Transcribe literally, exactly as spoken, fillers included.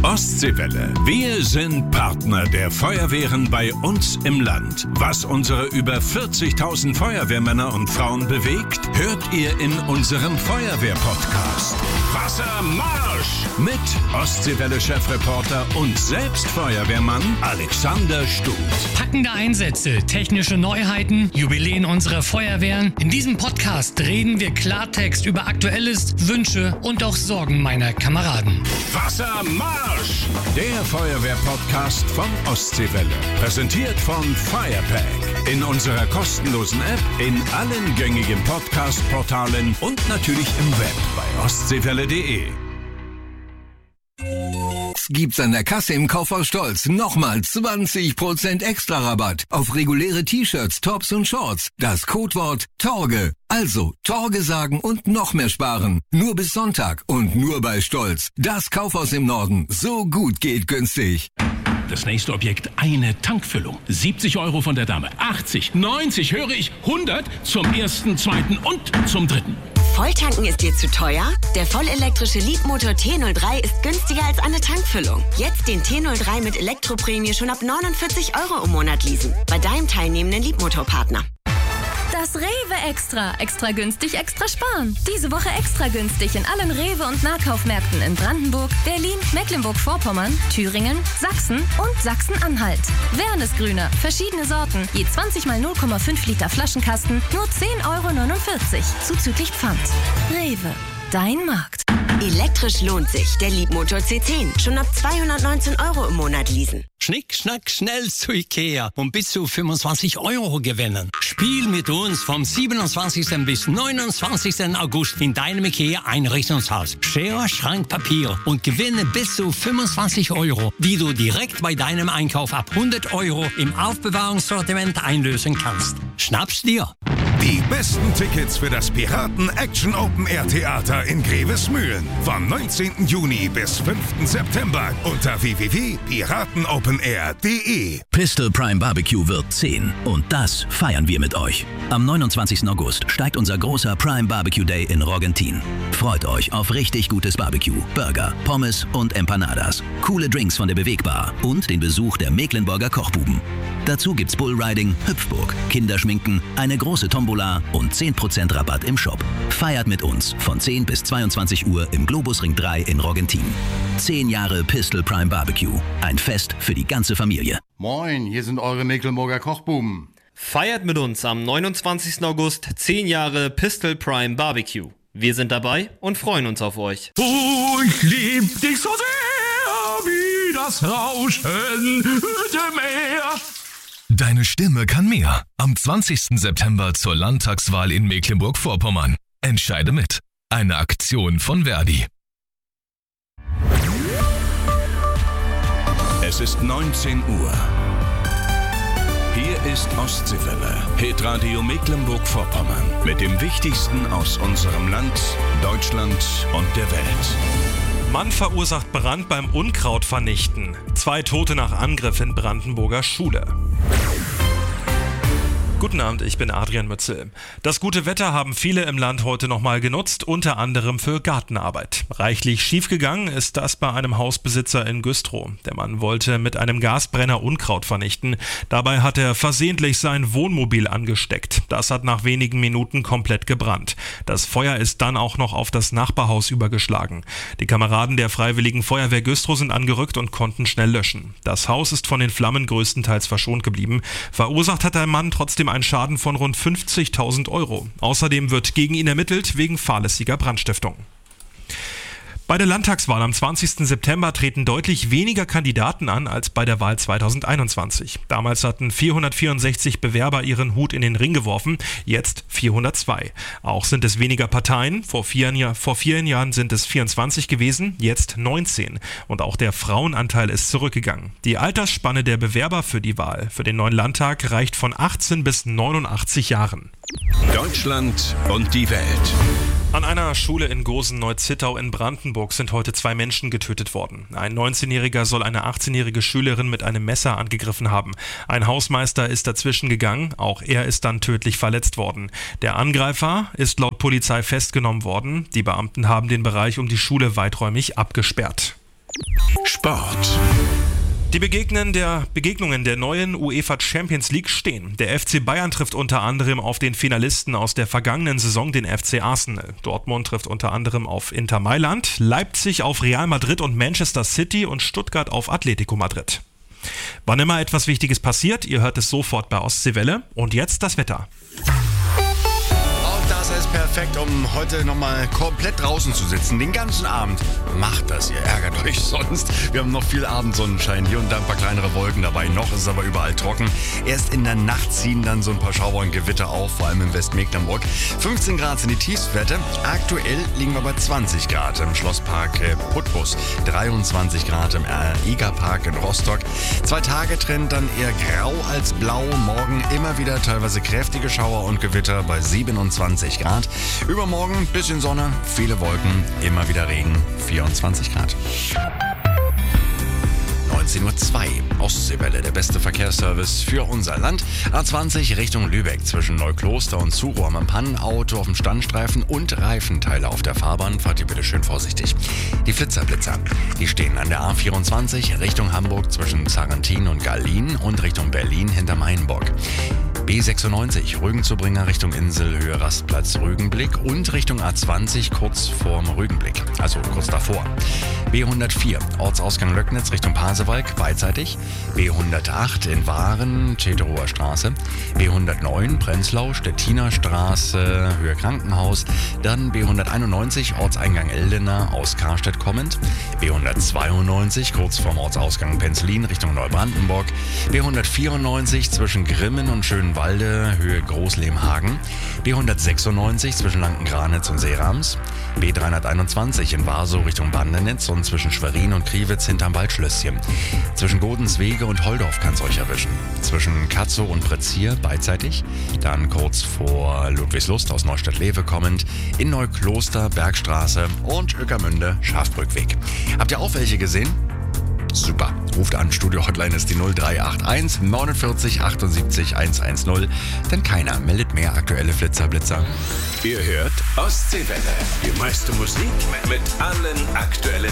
Ostseewelle. Wir sind Partner der Feuerwehren bei uns im Land. Was unsere über vierzigtausend Feuerwehrmänner und Frauen bewegt, hört ihr in unserem Feuerwehr-Podcast. Wassermarsch! Mit Ostseewelle-Chefreporter und selbst Feuerwehrmann Alexander Stut. Packende Einsätze, technische Neuheiten, Jubiläen unserer Feuerwehren. In diesem Podcast reden wir Klartext über Aktuelles, Wünsche und auch Sorgen meiner Kameraden. Wassermarsch! Der Feuerwehr-Podcast von Ostseewelle. Präsentiert von Firepack. In unserer kostenlosen App, in allen gängigen Podcast-Portalen und natürlich im Web bei ostseewelle punkt de. Gibt's an der Kasse im Kaufhaus Stolz nochmal zwanzig Prozent extra Rabatt auf reguläre T-Shirts, Tops und Shorts. Das Codewort Torge. Also Torge sagen und noch mehr sparen. Nur bis Sonntag und nur bei Stolz. Das Kaufhaus im Norden. So gut geht günstig. Das nächste Objekt, eine Tankfüllung. siebzig Euro von der Dame. achtzig, neunzig, höre ich, hundert zum ersten, zweiten und zum dritten. Volltanken ist dir zu teuer? Der vollelektrische Leapmotor T null drei ist günstiger als eine Tankfüllung. Jetzt den T null drei mit Elektroprämie schon ab neunundvierzig Euro im Monat leasen. Bei deinem teilnehmenden Leapmotor-Partner. Das Rewe Extra. Extra günstig, extra sparen. Diese Woche extra günstig in allen Rewe- und Nahkaufmärkten in Brandenburg, Berlin, Mecklenburg-Vorpommern, Thüringen, Sachsen und Sachsen-Anhalt. Wernesgrüner, verschiedene Sorten, je zwanzig mal null Komma fünf Liter Flaschenkasten, nur zehn Euro neunundvierzig, zuzüglich Pfand. Rewe, dein Markt. Elektrisch lohnt sich. Der Leapmotor C zehn. Schon ab zweihundertneunzehn Euro im Monat leasen. Schnick, schnack, schnell zu Ikea und bis zu fünfundzwanzig Euro gewinnen. Spiel mit uns vom siebenundzwanzigsten bis neunundzwanzigsten August in deinem Ikea-Einrichtungshaus. Schere, Schrank, Papier und gewinne bis zu fünfundzwanzig Euro, die du direkt bei deinem Einkauf ab hundert Euro im Aufbewahrungssortiment einlösen kannst. Schnapp's dir! Die besten Tickets für das Piraten Action Open Air Theater in Grevesmühlen. Vom neunzehnten Juni bis fünften September unter w w w punkt piraten open air punkt de. Pistol Prime Barbecue wird zehn und das feiern wir mit euch. Am neunundzwanzigsten August steigt unser großer Prime Barbecue Day in Rogentin. Freut euch auf richtig gutes Barbecue, Burger, Pommes und Empanadas, coole Drinks von der Bewegbar und den Besuch der Mecklenburger Kochbuben. Dazu gibt's Bullriding, Hüpfburg, Kinderschminken, eine große Tombola und zehn Prozent Rabatt im Shop. Feiert mit uns von zehn bis zweiundzwanzig Uhr im Globusring drei in Rogentin. Zehn Jahre Pistol Prime Barbecue. Ein Fest für die ganze Familie. Moin, hier sind eure Mecklenburger Kochbuben. Feiert mit uns am neunundzwanzigsten August zehn Jahre Pistol Prime Barbecue. Wir sind dabei und freuen uns auf euch. Oh, ich lieb dich so sehr wie das Rauschen dem Meer. Deine Stimme kann mehr. Am zwanzigsten September zur Landtagswahl in Mecklenburg-Vorpommern. Entscheide mit. Eine Aktion von Verdi. Es ist neunzehn Uhr. Hier ist Ostseewelle, Hitradio Mecklenburg-Vorpommern. Mit dem Wichtigsten aus unserem Land, Deutschland und der Welt. Mann verursacht Brand beim Unkraut vernichten. Zwei Tote nach Angriff in Brandenburger Schule. Guten Abend, ich bin Adrian Mützel. Das gute Wetter haben viele im Land heute nochmal genutzt, unter anderem für Gartenarbeit. Reichlich schiefgegangen ist das bei einem Hausbesitzer in Güstrow. Der Mann wollte mit einem Gasbrenner Unkraut vernichten. Dabei hat er versehentlich sein Wohnmobil angesteckt. Das hat nach wenigen Minuten komplett gebrannt. Das Feuer ist dann auch noch auf das Nachbarhaus übergeschlagen. Die Kameraden der Freiwilligen Feuerwehr Güstrow sind angerückt und konnten schnell löschen. Das Haus ist von den Flammen größtenteils verschont geblieben. Verursacht hat der Mann trotzdem einen Schaden von rund fünfzigtausend Euro. Außerdem wird gegen ihn ermittelt wegen fahrlässiger Brandstiftung. Bei der Landtagswahl am zwanzigsten September treten deutlich weniger Kandidaten an als bei der Wahl zweitausendeinundzwanzig. Damals hatten vierhundertvierundsechzig Bewerber ihren Hut in den Ring geworfen, jetzt vierhundertzwei. Auch sind es weniger Parteien. Vor vier, Jahr, vor vier Jahren sind es vierundzwanzig gewesen, jetzt neunzehn. Und auch der Frauenanteil ist zurückgegangen. Die Altersspanne der Bewerber für die Wahl für den neuen Landtag reicht von achtzehn bis neunundachtzig Jahren. Deutschland und die Welt. An einer Schule in Gosen-Neuzittau in Brandenburg sind heute zwei Menschen getötet worden. Ein neunzehnjähriger soll eine achtzehnjährige Schülerin mit einem Messer angegriffen haben. Ein Hausmeister ist dazwischen gegangen, auch er ist dann tödlich verletzt worden. Der Angreifer ist laut Polizei festgenommen worden. Die Beamten haben den Bereich um die Schule weiträumig abgesperrt. Sport. Die Begegnen der Begegnungen der neuen UEFA Champions League stehen. Der F C Bayern trifft unter anderem auf den Finalisten aus der vergangenen Saison, den F C Arsenal. Dortmund trifft unter anderem auf Inter Mailand, Leipzig auf Real Madrid und Manchester City und Stuttgart auf Atletico Madrid. Wann immer etwas Wichtiges passiert, ihr hört es sofort bei Ostseewelle. Und jetzt das Wetter. Das ist perfekt, um heute nochmal komplett draußen zu sitzen, den ganzen Abend. Macht das, ihr ärgert euch sonst. Wir haben noch viel Abendsonnenschein, hier und da ein paar kleinere Wolken dabei. Noch ist es aber überall trocken. Erst in der Nacht ziehen dann so ein paar Schauer und Gewitter auf, vor allem in Westmecklenburg. fünfzehn Grad sind die Tiefstwerte. Aktuell liegen wir bei zwanzig Grad im Schlosspark äh, Putbus, dreiundzwanzig Grad im äh, Egerpark in Rostock. Zwei Tage Trend dann eher grau als blau. Morgen immer wieder teilweise kräftige Schauer und Gewitter bei siebenundzwanzig Grad. Übermorgen ein bisschen Sonne, viele Wolken, immer wieder Regen, vierundzwanzig Grad. neunzehn Uhr zwei, Ostseewelle, der beste Verkehrsservice für unser Land. A zwanzig Richtung Lübeck zwischen Neukloster und Zuro am Pannenauto auf dem Standstreifen und Reifenteile auf der Fahrbahn. Fahrt ihr bitte schön vorsichtig. Die Flitzer-Blitzer, die stehen an der A vierundzwanzig Richtung Hamburg zwischen Sarrentin und Gallien und Richtung Berlin hinter Mainburg. B sechsundneunzig, Rügenzubringer Richtung Insel, Höhe Rastplatz Rügenblick und Richtung A zwanzig kurz vorm Rügenblick, also kurz davor. B hundertvier, Ortsausgang Löcknitz Richtung Pasewalk, beidseitig. B hundertacht in Waren, Teterower Straße. B hundertneun, Prenzlau, Stettiner Straße, Höhe Krankenhaus. Dann B hunderteinundneunzig, Ortseingang Eldener, aus Karstedt kommend. B hundertzweiundneunzig, kurz vorm Ortsausgang Penzlin Richtung Neubrandenburg. B hundertvierundneunzig, zwischen Grimmen und Schönwalde, Höhe Großlehmhagen. B hundertsechsundneunzig, zwischen Lankengranitz und Seerams. B dreihunderteinundzwanzig in Warsow Richtung Bandenitz und zwischen Schwerin und Kriwitz hinterm Waldschlösschen. Zwischen Godenswege und Holdorf kann es euch erwischen. Zwischen Katzow und Pretzier beidseitig. Dann kurz vor Ludwigslust aus Neustadt-Lewe kommend. In Neukloster, Bergstraße und Ueckermünde, Schafbrückweg. Habt ihr auch welche gesehen? Super. Ruft an, Studio-Hotline ist die null drei acht eins neunundvierzig achtundsiebzig hundertzehn. Denn keiner meldet mehr aktuelle Flitzer-Blitzer. Ihr hört Ostseewelle. Die meiste Musik mit allen aktuellen